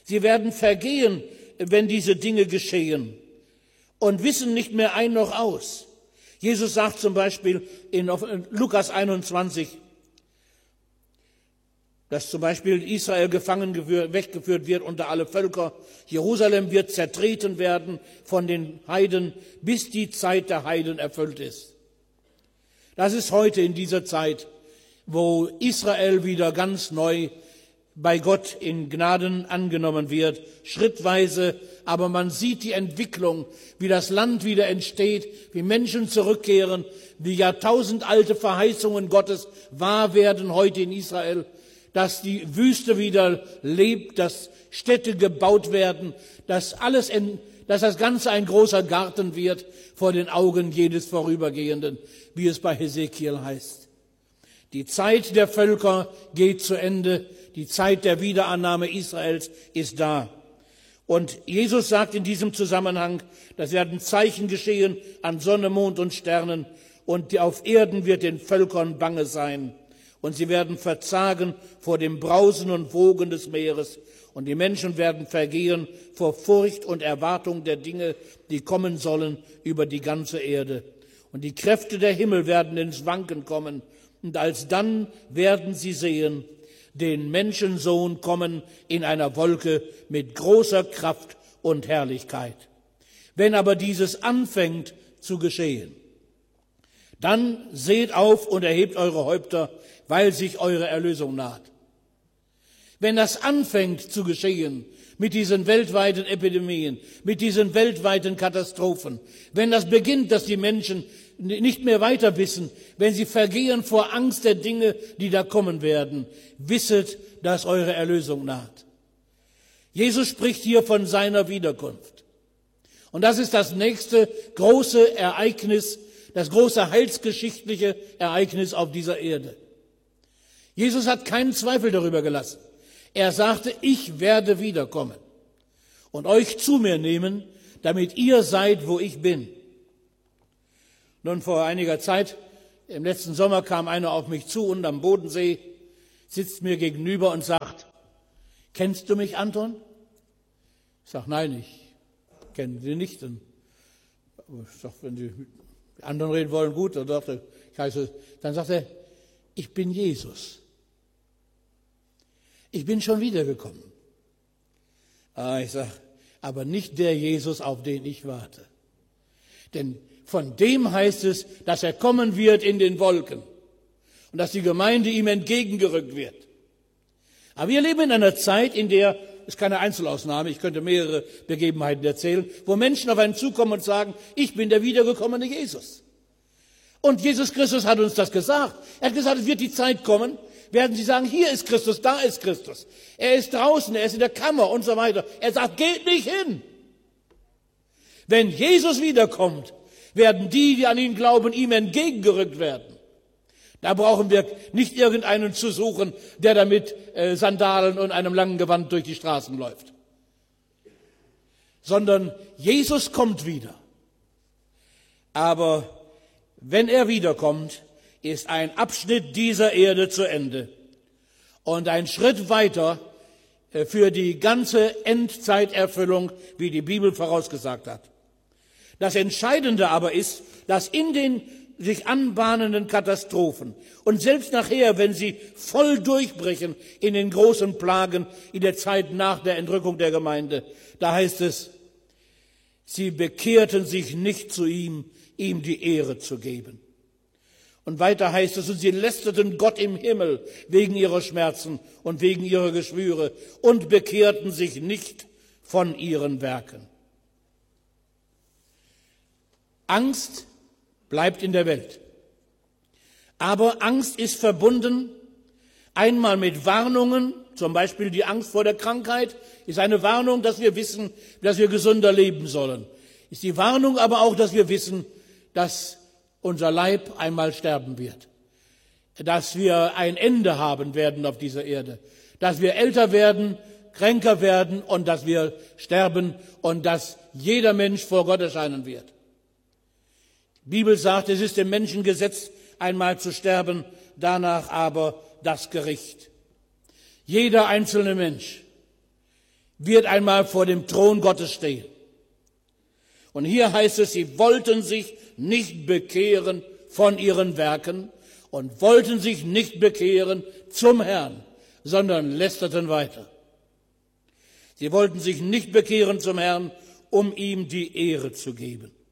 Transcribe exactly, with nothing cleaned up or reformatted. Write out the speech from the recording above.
Sie werden vergehen, wenn diese Dinge geschehen und wissen nicht mehr ein noch aus. Jesus sagt zum Beispiel in Lukas einundzwanzig, dass zum Beispiel Israel gefangen weggeführt wird unter alle Völker. Jerusalem wird zertreten werden von den Heiden, bis die Zeit der Heiden erfüllt ist. Das ist heute in dieser Zeit, wo Israel wieder ganz neu bei Gott in Gnaden angenommen wird, schrittweise, aber man sieht die Entwicklung, wie das Land wieder entsteht, wie Menschen zurückkehren, wie jahrtausendalte Verheißungen Gottes wahr werden heute in Israel, dass die Wüste wieder lebt, dass Städte gebaut werden, dass alles, in, dass das Ganze ein großer Garten wird vor den Augen jedes Vorübergehenden, wie es bei Hesekiel heißt. Die Zeit der Völker geht zu Ende, die Zeit der Wiederannahme Israels ist da. Und Jesus sagt in diesem Zusammenhang, das werden Zeichen geschehen an Sonne, Mond und Sternen, und auf Erden wird den Völkern bange sein. Und sie werden verzagen vor dem Brausen und Wogen des Meeres. Und die Menschen werden vergehen vor Furcht und Erwartung der Dinge, die kommen sollen über die ganze Erde. Und die Kräfte der Himmel werden ins Wanken kommen. Und alsdann werden sie sehen, den Menschensohn kommen in einer Wolke mit großer Kraft und Herrlichkeit. Wenn aber dieses anfängt zu geschehen, dann seht auf und erhebt eure Häupter, weil sich eure Erlösung naht. Wenn das anfängt zu geschehen, mit diesen weltweiten Epidemien, mit diesen weltweiten Katastrophen, wenn das beginnt, dass die Menschen nicht mehr weiter wissen, wenn sie vergehen vor Angst der Dinge, die da kommen werden, wisset, dass eure Erlösung naht. Jesus spricht hier von seiner Wiederkunft. Und das ist das nächste große Ereignis, das große heilsgeschichtliche Ereignis auf dieser Erde. Jesus hat keinen Zweifel darüber gelassen. Er sagte, ich werde wiederkommen und euch zu mir nehmen, damit ihr seid, wo ich bin. Nun, vor einiger Zeit, im letzten Sommer, kam einer auf mich zu und am Bodensee, sitzt mir gegenüber und sagt, kennst du mich, Anton? Ich sage, nein, ich kenne Sie nicht. Und ich sage, wenn Sie mit anderen reden wollen, gut. Dann, dachte, ich heiße, dann sagt er, ich bin Jesus. Ich bin schon wiedergekommen. Ah, ich sage, aber nicht der Jesus, auf den ich warte. Denn von dem heißt es, dass er kommen wird in den Wolken und dass die Gemeinde ihm entgegengerückt wird. Aber wir leben in einer Zeit, in der, ist keine Einzelausnahme, ich könnte mehrere Begebenheiten erzählen, wo Menschen auf einen zukommen und sagen, ich bin der wiedergekommene Jesus. Und Jesus Christus hat uns das gesagt. Er hat gesagt, es wird die Zeit kommen, werden sie sagen, hier ist Christus, da ist Christus. Er ist draußen, er ist in der Kammer und so weiter. Er sagt, geht nicht hin. Wenn Jesus wiederkommt, werden die, die an ihn glauben, ihm entgegengerückt werden. Da brauchen wir nicht irgendeinen zu suchen, der da mit äh, Sandalen und einem langen Gewand durch die Straßen läuft. Sondern Jesus kommt wieder. Aber wenn er wiederkommt, ist ein Abschnitt dieser Erde zu Ende und ein Schritt weiter für die ganze Endzeiterfüllung, wie die Bibel vorausgesagt hat. Das Entscheidende aber ist, dass in den sich anbahnenden Katastrophen und selbst nachher, wenn sie voll durchbrechen in den großen Plagen in der Zeit nach der Entrückung der Gemeinde, da heißt es, sie bekehrten sich nicht zu ihm, ihm die Ehre zu geben. Und weiter heißt es, und sie lästerten Gott im Himmel wegen ihrer Schmerzen und wegen ihrer Geschwüre und bekehrten sich nicht von ihren Werken. Angst bleibt in der Welt. Aber Angst ist verbunden einmal mit Warnungen, zum Beispiel die Angst vor der Krankheit ist eine Warnung, dass wir wissen, dass wir gesünder leben sollen. Ist die Warnung aber auch, dass wir wissen, dass unser Leib einmal sterben wird, dass wir ein Ende haben werden auf dieser Erde, dass wir älter werden, kränker werden und dass wir sterben und dass jeder Mensch vor Gott erscheinen wird. Die Bibel sagt, es ist dem Menschen gesetzt, einmal zu sterben, danach aber das Gericht. Jeder einzelne Mensch wird einmal vor dem Thron Gottes stehen. Und hier heißt es, sie wollten sich nicht bekehren von ihren Werken und wollten sich nicht bekehren zum Herrn, sondern lästerten weiter. Sie wollten sich nicht bekehren zum Herrn, um ihm die Ehre zu geben.